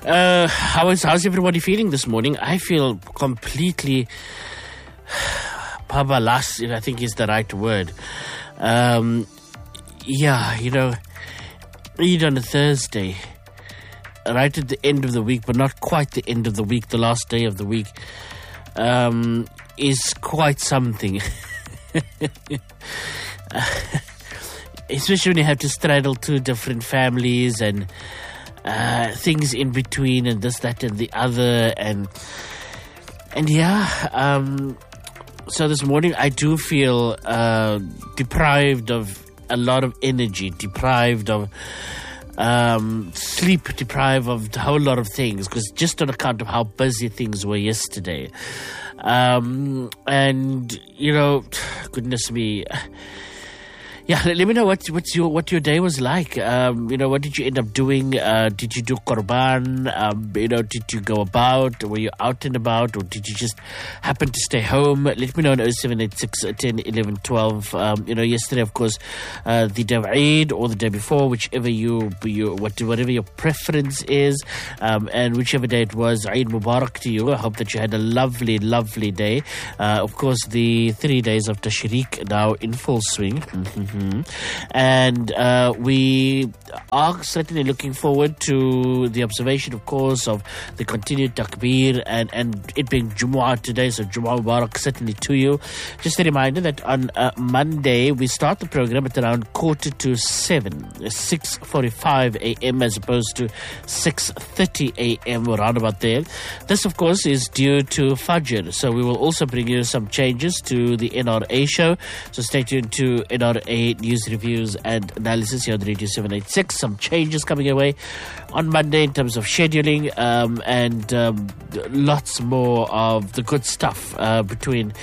How's everybody feeling this morning? I feel completely pabalas, I think is the right word. Read on a Thursday, right at the end of the week, but not quite the end of the week, the last day of the week, is quite something. Especially when you have to straddle two different families and things in between and this, that and the other. So this morning I do feel deprived of a lot of energy, deprived of sleep, deprived of a whole lot of things, because just on account of how busy things were yesterday. Goodness me. Yeah, let me know what your day was like. What did you end up doing? Did you do Qurban? Did you go about? Were you out and about, or did you just happen to stay home? Let me know on 0786 10 11 12. Yesterday, of course, the day of Eid or the day before, whichever whatever your preference is, and whichever day it was, Eid Mubarak to you. I hope that you had a lovely, lovely day. Of course, the 3 days of Tashriq now in full swing. And we are certainly looking forward to the observation, of course, of the continued takbir and it being Jumu'ah today, so Jumu'ah Mubarak certainly to you. Just a reminder that on Monday we start the program at around 6:45 7, 6:45 a.m. as opposed to 6:30 a.m. or around about there. This, of course, is due to Fajr, so we will also bring you some changes to the NRA show, so stay tuned to NRA news reviews and analysis here on Radio 786. Some changes coming away on Monday in terms of scheduling and lots more of the good stuff between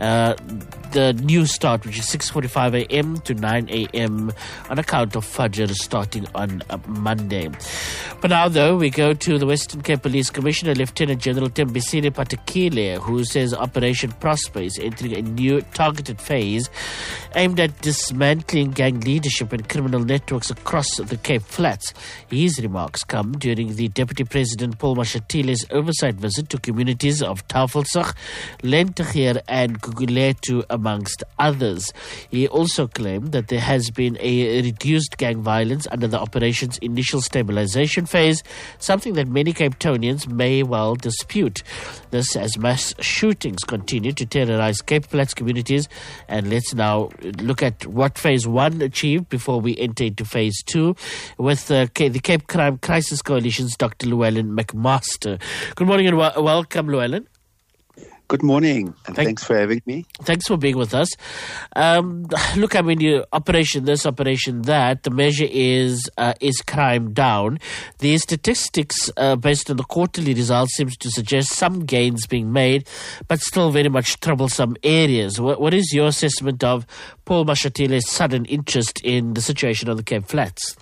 the new start, which is 6:45 a.m. to 9 a.m. on account of Fajr starting on Monday. But now, though, we go to the Western Cape Police Commissioner, Lieutenant General Tembisile Patekile, who says Operation Prosper is entering a new targeted phase aimed at dismantling gang leadership and criminal networks across the Cape Flats. His remarks come during the Deputy President Paul Mashatile's oversight visit to communities of Tafelsig, Lentegeur and Guguletu, amongst others. He also claimed that there has been a reduced gang violence under the operation's initial stabilization phase, something that many Cape Townians may well dispute. This as mass shootings continue to terrorize Cape Flats communities. And let's now look at what Phase 1 achieved before we enter into Phase 2 with the Cape Crime Crisis Coalition's Dr. Llewellyn McMaster. Good morning and welcome, Llewellyn. Good morning, and thanks for having me. Thanks for being with us. Look, I mean, operation this, operation that, the measure is crime down. The statistics based on the quarterly results seems to suggest some gains being made, but still very much troublesome areas. What is your assessment of Paul Mashatile's sudden interest in the situation on the Cape Flats?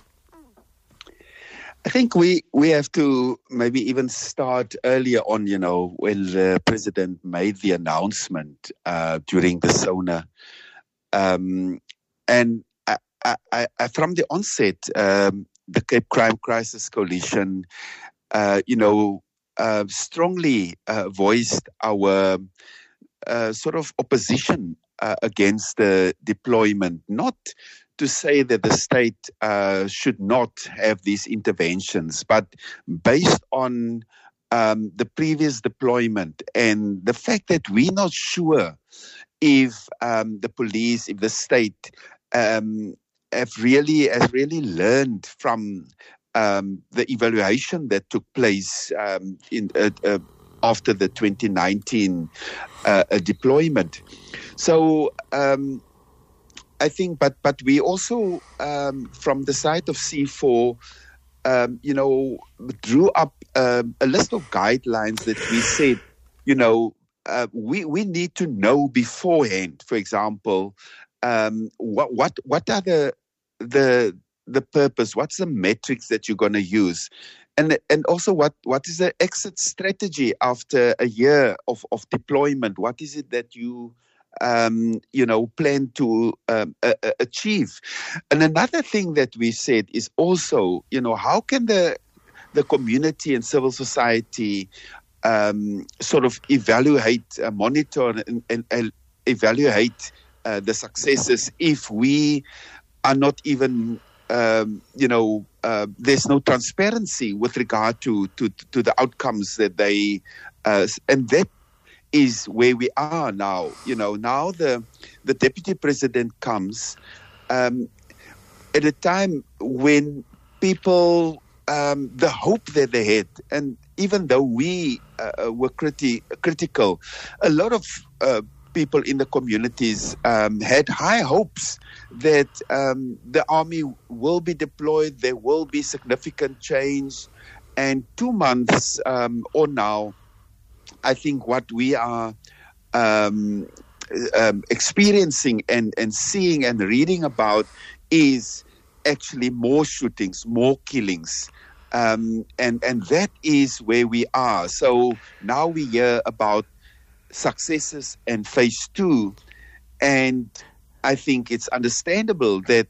I think we have to maybe even start earlier on, when the president made the announcement during the SONA. And I from the onset, the Cape Crime Crisis Coalition, strongly voiced our sort of opposition against the deployment, not to say that the state should not have these interventions, but based on the previous deployment and the fact that we're not sure if the police, if the state has really learned from the evaluation that took place after the 2019 deployment. So I think, but we also, from the side of C4, drew up a list of guidelines that we said, we need to know beforehand. For example, what are the purpose? What's the metrics that you're going to use? And also what is the exit strategy after a year of deployment? What is it that you plan to achieve? And another thing that we said is also, how can the the community and civil society sort of evaluate, monitor, and evaluate the successes if we are not even, there's no transparency with regard to the outcomes that they, and that is where we are now. Now the deputy president comes at a time when people, the hope that they had, and even though we were critical, a lot of people in the communities had high hopes that the army will be deployed, there will be significant change. And 2 months on now, I think what we are experiencing and seeing and reading about is actually more shootings, more killings. And that is where we are. So now we hear about successes and phase 2, and I think it's understandable that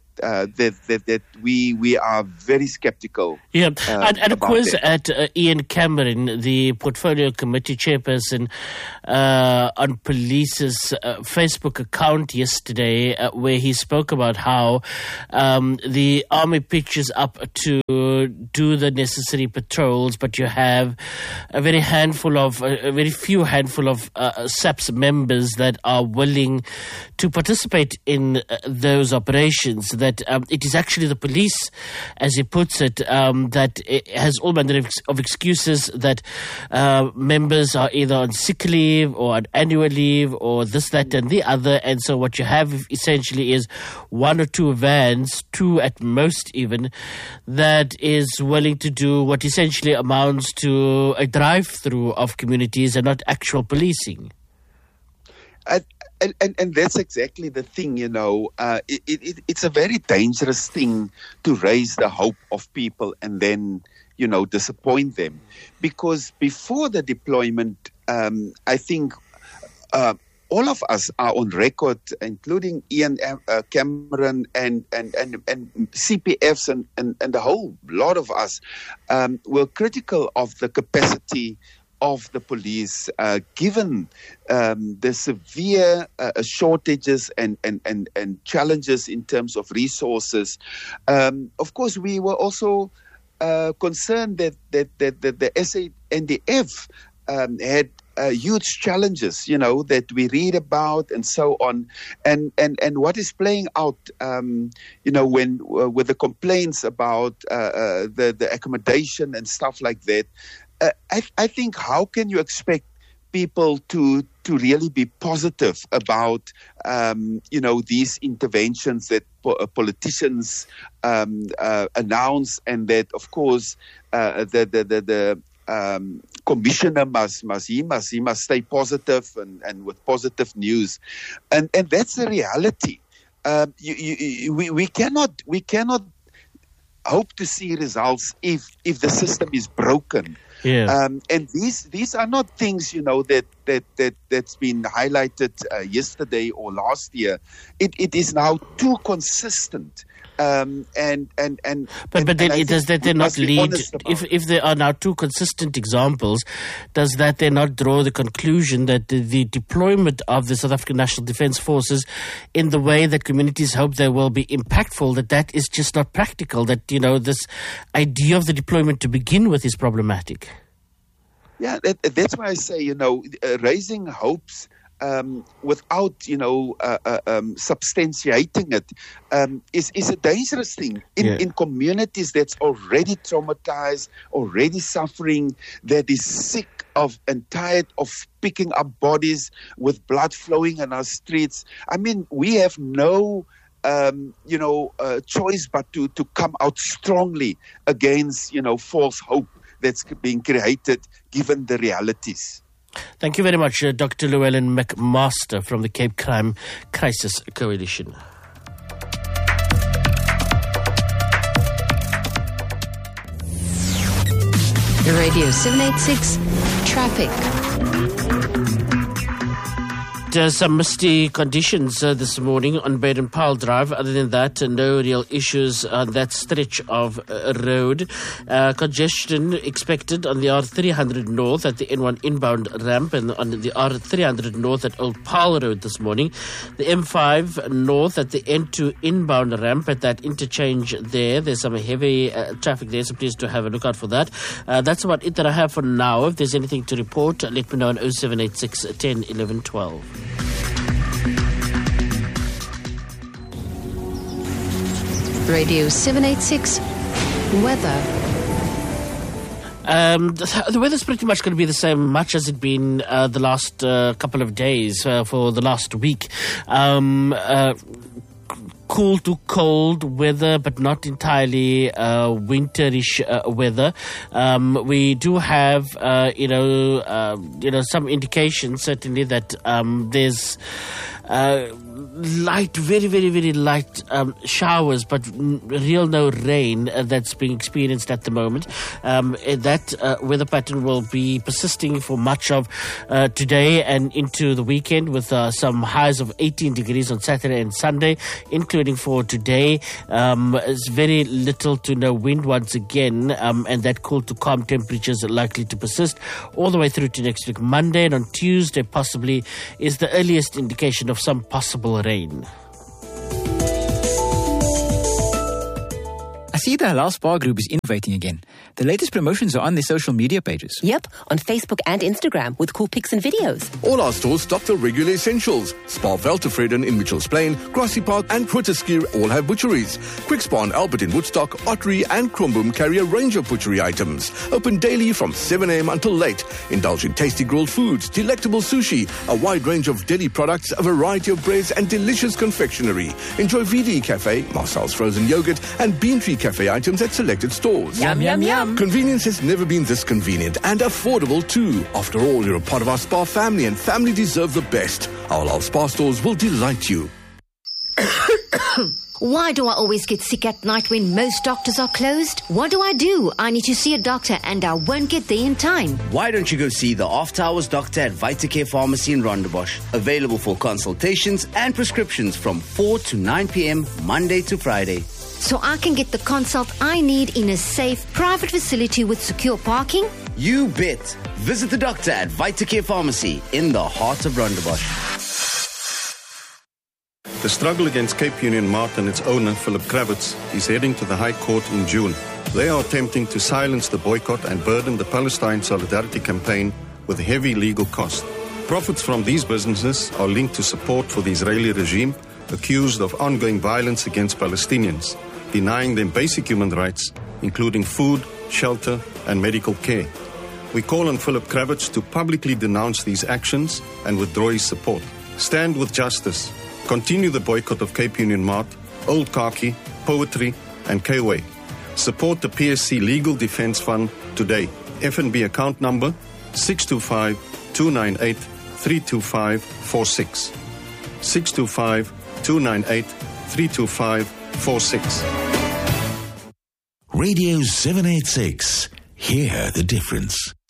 we are very skeptical. Yeah, and of course, at Ian Cameron, the Portfolio Committee chairperson, on police's Facebook account yesterday, where he spoke about how the army pitches up to do the necessary patrols, but you have a very few handful of SAPS members that are willing to participate in those operations. That it is actually the police, as he puts it, that it has all manner of excuses, that members are either on sick leave or on annual leave or this, that and the other. And so what you have essentially is 1 or 2 vans, 2 at most even, that is willing to do what essentially amounts to a drive-through of communities and not actual policing. And that's exactly the thing, it's a very dangerous thing to raise the hope of people and then, disappoint them. Because before the deployment, I think all of us are on record, including Ian Cameron and CPFs and the whole lot of us, were critical of the capacity of the police, given the severe shortages and challenges in terms of resources. Of course, we were also concerned that the SANDF had huge challenges, that we read about and so on. And what is playing out, when with the complaints about the accommodation and stuff like that, I think, how can you expect people to really be positive about these interventions that politicians announce, and that of course the commissioner must stay positive and with positive news, and that's the reality. We cannot hope to see results if the system is broken. Yeah. And these are not things, that's been highlighted yesterday or last year. It is now too consistent. But then does that then not lead, if there are now 2 consistent examples, does that then not draw the conclusion that the deployment of the South African National Defence Forces in the way that communities hope they will be impactful, that is just not practical, that, this idea of the deployment to begin with is problematic? Yeah, that's why I say, raising hopes without, substantiating it is a dangerous thing in communities that's already traumatized, already suffering, that is sick of and tired of picking up bodies with blood flowing in our streets. I mean, we have no choice but to come out strongly against, false hope that's being created given the realities. Thank you very much, Dr. Llewellyn McMaster from the Cape Crime Crisis Coalition. Radio 786 Traffic. some misty conditions this morning on Baden-Powell Drive. Other than that, no real issues on that stretch of road. Congestion expected on the R300 North at the N1 inbound ramp and on the R300 North at Old Powell Road this morning. The M5 North at the N2 inbound ramp at that interchange there. There's some heavy traffic there, so please do have a look out for that. That's about it that I have for now. If there's anything to report, let me know on 0786 10 11 12. Radio 786 weather. The weather's pretty much going to be the same, much as it's been the last couple of days for the last week. Cool to cold weather, but not entirely winterish weather. We do have, some indication certainly that there's light, very, very, very light showers, but real no rain that's being experienced at the moment. That weather pattern will be persisting for much of today and into the weekend, with some highs of 18 degrees on Saturday and Sunday, including for today. It's very little to no wind once again, and that cool to calm temperatures are likely to persist all the way through to next week. Monday and on Tuesday possibly is the earliest indication of some possible rain. I see the Halal Spa Group is innovating again. The latest promotions are on their social media pages. Yep, on Facebook and Instagram with cool pics and videos. All our stores stock the regular essentials. Spa Veltevreden in Mitchells Plain, Grassy Park and Proteskier all have butcheries. Quick Spa and Albert in Woodstock, Ottery and Kromboom carry a range of butchery items. Open daily from 7 a.m. until late. Indulge in tasty grilled foods, delectable sushi, a wide range of deli products, a variety of breads and delicious confectionery. Enjoy VD Cafe, Marcel's frozen yogurt and Bean Tree Cafe items at selected stores. Yum, yum, yum. Convenience has never been this convenient and affordable too. After all, you're a part of our spa family and family deserve the best. Our Halal Spa stores will delight you. Why do I always get sick at night when most doctors are closed? What do? I need to see a doctor and I won't get there in time. Why don't you go see the After Hours doctor at Vitacare Pharmacy in Rondebosch? Available for consultations and prescriptions from 4 to 9 p.m. Monday to Friday. So I can get the consult I need in a safe, private facility with secure parking? You bet. Visit the doctor at Vitacare Pharmacy in the heart of Rondebosch. The struggle against Cape Union Mart and its owner, Philip Kravitz, is heading to the High Court in June. They are attempting to silence the boycott and burden the Palestine Solidarity Campaign with heavy legal costs. Profits from these businesses are linked to support for the Israeli regime, accused of ongoing violence against Palestinians, denying them basic human rights, including food, shelter, and medical care. We call on Philip Kravitz to publicly denounce these actions and withdraw his support. Stand with justice. Continue the boycott of Cape Union Mart, Old Khaki, Poetry, and K-Way. Support the PSC Legal Defence Fund today. FNB account number 625-298-32546. 625-298-32546. Radio 786. Hear the difference.